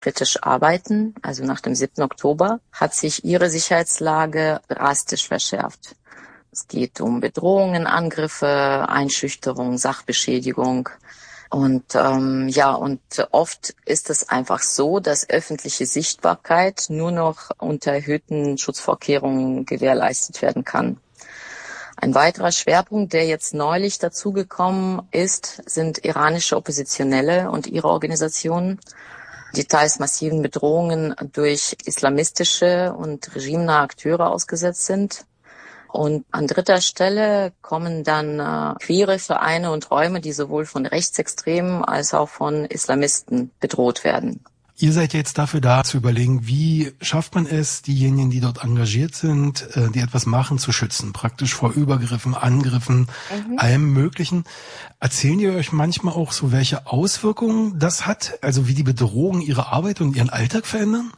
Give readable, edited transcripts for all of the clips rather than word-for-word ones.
kritisch arbeiten, also nach dem 7. Oktober, hat sich ihre Sicherheitslage drastisch verschärft. Es geht um Bedrohungen, Angriffe, Einschüchterung, Sachbeschädigung. Und und oft ist es einfach so, dass öffentliche Sichtbarkeit nur noch unter erhöhten Schutzvorkehrungen gewährleistet werden kann. Ein weiterer Schwerpunkt, der jetzt neulich dazugekommen ist, sind iranische Oppositionelle und ihre Organisationen, die teils massiven Bedrohungen durch islamistische und regimenahe Akteure ausgesetzt sind. Und an dritter Stelle kommen dann queere Vereine und Räume, die sowohl von Rechtsextremen als auch von Islamisten bedroht werden. Ihr seid jetzt dafür da, zu überlegen, wie schafft man es, diejenigen, die dort engagiert sind, die etwas machen, zu schützen, praktisch vor Übergriffen, Angriffen, allem Möglichen. Erzählen die euch manchmal auch so, welche Auswirkungen das hat, also wie die Bedrohungen ihre Arbeit und ihren Alltag verändern?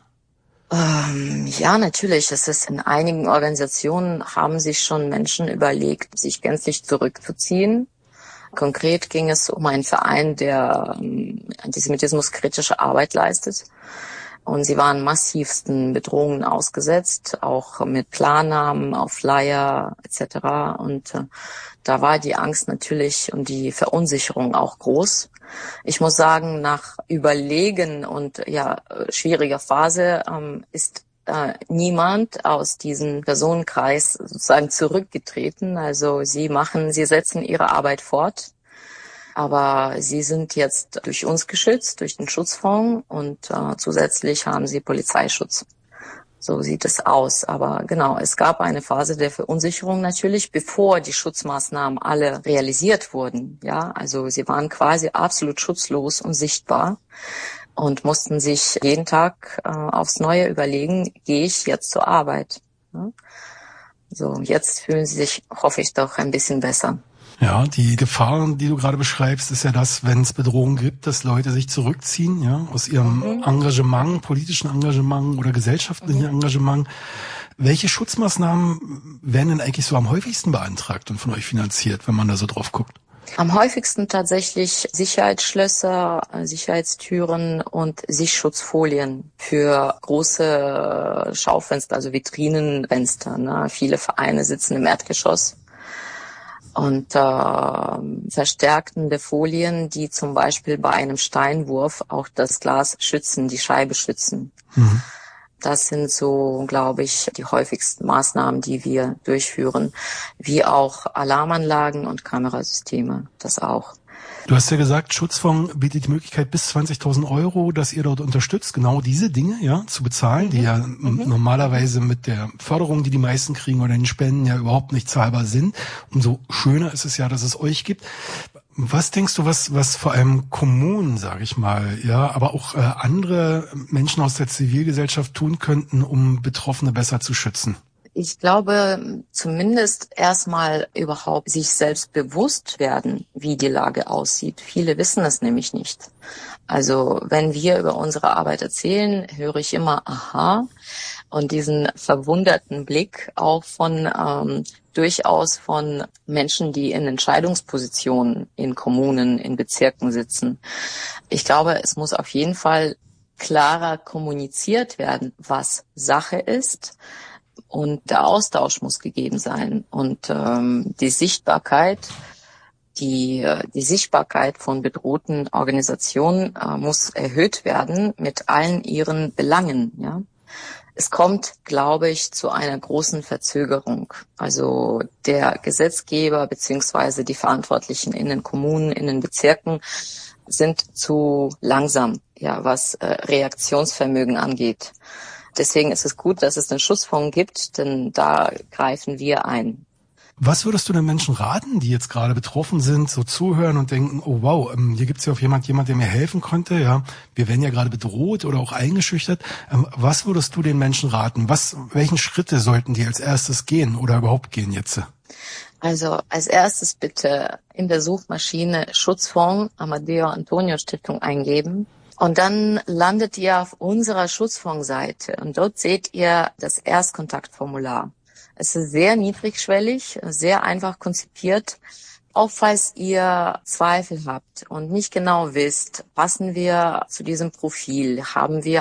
Ja, natürlich. Es ist in einigen Organisationen haben sich schon Menschen überlegt, sich gänzlich zurückzuziehen. Konkret ging es um einen Verein, der antisemitismuskritische Arbeit leistet. Und sie waren massivsten Bedrohungen ausgesetzt, auch mit Klarnamen auf Flyer etc. Und da war die Angst natürlich und die Verunsicherung auch groß. Ich muss sagen, nach Überlegen und schwieriger Phase ist niemand aus diesem Personenkreis sozusagen zurückgetreten. Also sie setzen ihre Arbeit fort. Aber sie sind jetzt durch uns geschützt, durch den Schutzfonds und zusätzlich haben sie Polizeischutz. So sieht es aus. Aber genau, es gab eine Phase der Verunsicherung natürlich, bevor die Schutzmaßnahmen alle realisiert wurden. Ja, also sie waren quasi absolut schutzlos und sichtbar und mussten sich jeden Tag aufs Neue überlegen, gehe ich jetzt zur Arbeit? Ja? So, jetzt fühlen sie sich, hoffe ich, doch ein bisschen besser. Ja, die Gefahren, die du gerade beschreibst, ist ja das, wenn es Bedrohungen gibt, dass Leute sich zurückziehen, ja, aus ihrem Engagement, politischen Engagement oder gesellschaftlichen Engagement. Welche Schutzmaßnahmen werden denn eigentlich so am häufigsten beantragt und von euch finanziert, wenn man da so drauf guckt? Am häufigsten tatsächlich Sicherheitsschlösser, Sicherheitstüren und Sichtschutzfolien für große Schaufenster, also Vitrinenfenster. Ne? Viele Vereine sitzen im Erdgeschoss. Und verstärkende Folien, die zum Beispiel bei einem Steinwurf auch das Glas schützen, die Scheibe schützen. Das sind so, glaube ich, die häufigsten Maßnahmen, die wir durchführen, wie auch Alarmanlagen und Kamerasysteme, das auch. Du hast ja gesagt, Schutzfonds bietet die Möglichkeit bis 20.000 €, dass ihr dort unterstützt, genau diese Dinge ja zu bezahlen, die ja normalerweise mit der Förderung, die die meisten kriegen oder den Spenden ja überhaupt nicht zahlbar sind. Umso schöner ist es ja, dass es euch gibt. Was denkst du, was vor allem Kommunen, sage ich mal, ja, aber auch andere Menschen aus der Zivilgesellschaft tun könnten, um Betroffene besser zu schützen? Ich glaube, zumindest erstmal überhaupt sich selbst bewusst werden, wie die Lage aussieht. Viele wissen es nämlich nicht. Also wenn wir über unsere Arbeit erzählen, höre ich immer Aha und diesen verwunderten Blick auch von durchaus von Menschen, die in Entscheidungspositionen in Kommunen, in Bezirken sitzen. Ich glaube, es muss auf jeden Fall klarer kommuniziert werden, was Sache ist. Und der Austausch muss gegeben sein. Und die Sichtbarkeit von bedrohten Organisationen muss erhöht werden mit allen ihren Belangen. Ja, es kommt, glaube ich, zu einer großen Verzögerung. Also der Gesetzgeber beziehungsweise die Verantwortlichen in den Kommunen, in den Bezirken sind zu langsam, ja, was Reaktionsvermögen angeht. Deswegen ist es gut, dass es den Schutzfonds gibt, denn da greifen wir ein. Was würdest du den Menschen raten, die jetzt gerade betroffen sind, so zuhören und denken, oh wow, hier gibt's ja auch jemand, der mir helfen konnte, ja, wir werden ja gerade bedroht oder auch eingeschüchtert. Was würdest du den Menschen raten? Welchen Schritte sollten die als erstes gehen oder überhaupt gehen jetzt? Also als erstes bitte in der Suchmaschine Schutzfonds Amadeo Antonio Stiftung eingeben. Und dann landet ihr auf unserer Schutzfondsseite und dort seht ihr das Erstkontaktformular. Es ist sehr niedrigschwellig, sehr einfach konzipiert. Auch falls ihr Zweifel habt und nicht genau wisst, passen wir zu diesem Profil, haben wir